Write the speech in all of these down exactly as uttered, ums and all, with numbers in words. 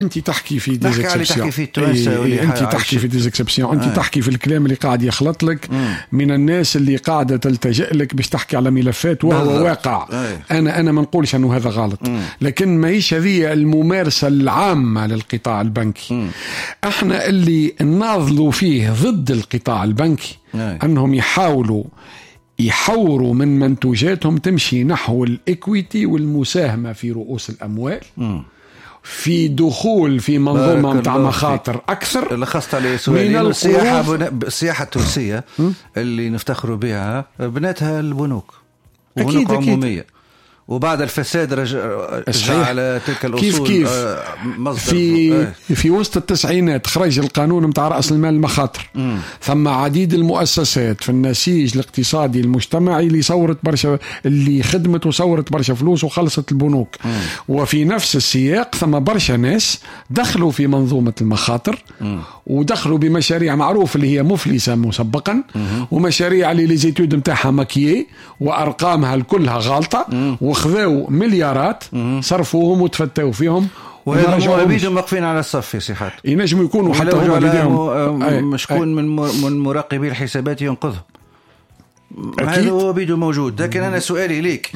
انت تحكي في ديزكسبسيون، تحكي في التوانسه، إيه انت تحكي في ديزكسبسيون، انت آه. تحكي في الكلام اللي قاعد يخلط لك مم. من الناس اللي قاعده تلتجئ لك باش تحكي على ملفات وهو بالضبط. واقع آه. انا انا ما نقولش انه هذا غلط، مم. لكن ماهيش هذه الممارسه العامه للقطاع البنكي. مم. احنا اللي نناضلوا فيه ضد القطاع البنكي آه. انهم يحاولوا يحوروا من منتوجاتهم تمشي نحو الإكويتي والمساهمة في رؤوس الأموال، م. في دخول في منظومة متاع مخاطر أكثر. لخصت عليه سؤالين. السياحة بنا... السياحة التونسية اللي نفتخروا بها بناتها البنوك وبنوك عمومية، وبعد الفساد رجع, رجع على تلك الأصول. كيف كيف مصدر في آه. في وسط التسعينات خرج القانون متاع رأس المال المخاطر، م. ثم عديد المؤسسات في النسيج الاقتصادي المجتمعي اللي صورت برشا، اللي خدمت وصورت برشا فلوس وخلصت البنوك، م. وفي نفس السياق ثم برشا ناس دخلوا في منظومة المخاطر، م. ودخلوا بمشاريع معروف اللي هي مفلسة مسبقا، م. ومشاريع اللي ليزيتود متاعها مكيي وأرقامها الكلها غالطة، م. وخذوا مليارات صرفوهم وتفتوا فيهم، وهذا مؤبيدهم واقفين على الصف. يا سيحات ينجموا يكونوا حتى هما بيدهم شكون من من مراقبي الحسابات ينقذهم. هذا هو بيدو موجود. لكن أنا سؤالي ليك،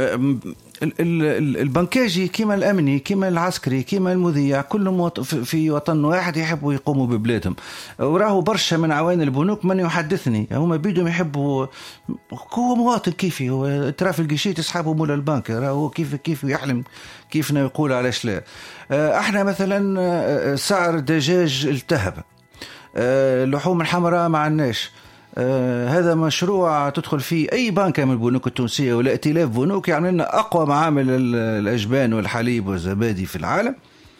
البنكاجي كما الأمني كما العسكري كما المذيع كلهم في وطن واحد يحبوا يقوموا ببلادهم، وراه برشا من عوان البنوك من يحدثني هم بيدهم يحبوا، هو مواطن كيفي، هو ترى في القشيت يسحبوا مولا البنك، راهو كيف كيف يحلم كيفنا يقول علاش لا. احنا مثلا سعر الدجاج التهب، اللحوم الحمراء ما عناش. آه هذا مشروع تدخل فيه أي بنك من البنوك التونسية ولا ائتلاف بنوك يعمل لنا أقوى معامل الأجبان والحليب والزبادي في العالم،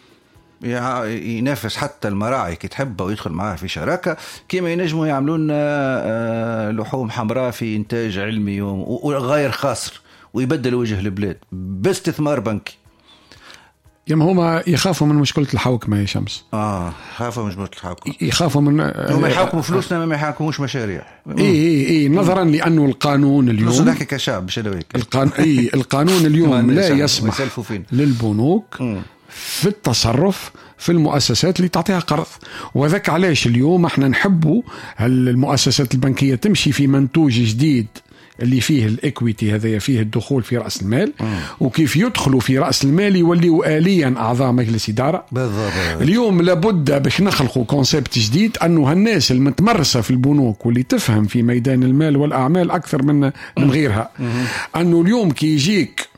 ينافس حتى المراعي كي تحبه ويدخل معها في شراكة، كما ينجموا يعملوا لنا آه لحوم حمراء في إنتاج علمي وغير خاسر ويبدل وجه البلاد باستثمار بنكي. يما هما يخافوا من مشكلة الحوكمة يا شمس. آه خافوا من مشكلة الحوكمة، يخافوا من هم يحاكموا فلوسنا ما يحاكموش مشاريع. إيه إيه إيه نظرا لأنه القانون اليوم نحكي كشعب بشدويك القان... إيه القانون اليوم لا يسمح للبنوك في التصرف في المؤسسات اللي تعطيها قرض، وذاك علاش اليوم احنا نحبوا المؤسسات البنكية تمشي في منتوج جديد اللي فيه الإكويتي، هذا فيه الدخول في رأس المال، م. وكيف يدخلوا في رأس المال يوليوا آليا أعضاء مجلس إدارة. بالضبط. اليوم لابد باش نخلقوا كونسيبت جديد أنه هالناس المتمرسة في البنوك واللي تفهم في ميدان المال والأعمال أكثر من من غيرها، م. أنه اليوم كي يجيك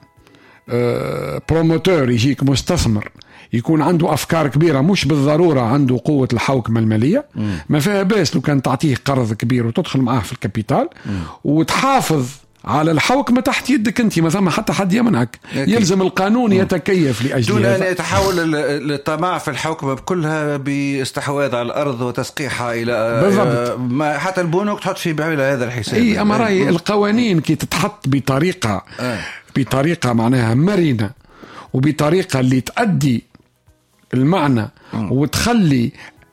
آه بروموتور، يجيك مستثمر يكون عنده أفكار كبيرة، مش بالضرورة عنده قوة الحوكمة المالية، م. ما فيها باس لو كان تعطيه قرض كبير وتدخل معاه في الكابيتال، م. وتحافظ على الحوكمة تحت يدك انت، ما ثم حتى حد يمنعك. أكيد. يلزم القانون م. يتكيف لأجل دون أن يتحول الطمع في الحوكمة بكلها باستحواذ على الأرض وتسقيحها إلى بالضبط. ما حتى البنوك تحط في بعيلة هذا الحساب. أي أما رأي القوانين كي تتحط بطريقة آه. بطريقة معناها مرنة وبطريقة اللي تؤدي المعنى م. وتخلي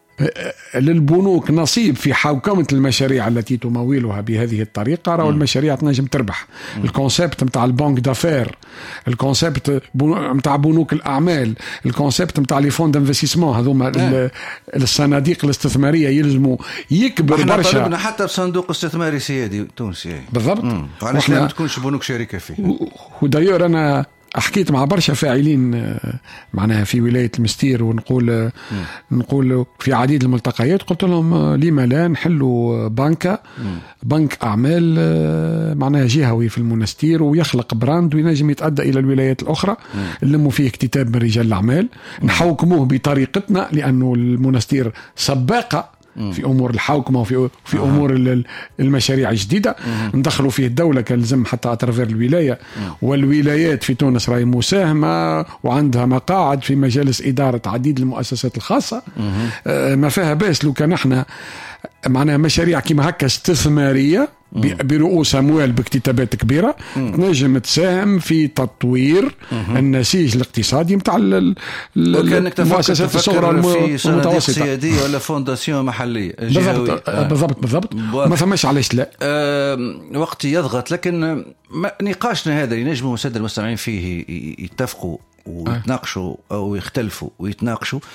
للبنوك نصيب في حوكمة المشاريع التي تمولها بهذه الطريقة، راهو المشاريع تنجم تربح. م. الكونسيبت متاع البنك دافير، الكونسيبت متاع بنوك الأعمال، الكونسيبت متاع لي فون دانفستيسمون، هذوما م. الصناديق الاستثمارية يلزموا يكبر برشا. احنا طلبنا حتى بصندوق استثماري سيادي تونسي بالضبط، علاش ما تكونش بنوك شركة فيه. ودايور أنا حكيت مع برشا فاعلين معناها في ولاية المستير، ونقول م. نقول في عديد الملتقيات قلت لهم لما لا نحلوا بنكة م. بنك أعمال معناها جهوي في المنستير ويخلق براند وينجم يتأدى إلى الولايات الأخرى، نلموا فيه اكتتاب من رجال الأعمال، نحوكموه بطريقتنا لأنه المنستير سباقة في أمور الحوكمة وفي في أمور المشاريع الجديدة، ندخلوا فيه الدولة كالزم حتى أترفير الولاية، والولايات في تونس راهي مساهمة وعندها مقاعد في مجالس إدارة عديد المؤسسات الخاصة. ما فيها باس لو كان احنا معناها مشاريع كما هكا استثمارية برؤوس أموال باكتتابات كبيرة تنجم تساهم في تطوير النسيج الاقتصادي متاع المؤسسات الصغرى والمتوسطة سيادية ولا فونداسيون محلية. بالضبط بالضبط بالضبط ما فماش علاش لا. أه وقتي يضغط، لكن نقاشنا هذا ينجموا مسد المستمعين فيه يتفقوا ويتناقشوا او يختلفوا ويتناقشوا،